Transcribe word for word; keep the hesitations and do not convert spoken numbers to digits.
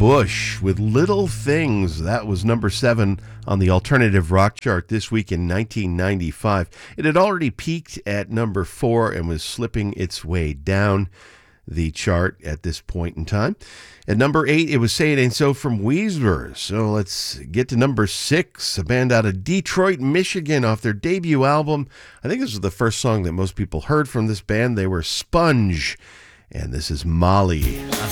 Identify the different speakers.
Speaker 1: Bush with Little Things. That was number seven on the alternative rock chart this week in nineteen ninety-five. It had already peaked at number four and was slipping its way down the chart at this point in time. At number eight, it was Say It Ain't So from Weezer. So let's get to number six, a band out of Detroit, Michigan, off their debut album. I think this was the first song that most people heard from this band. They were Sponge, and this is Molly.
Speaker 2: I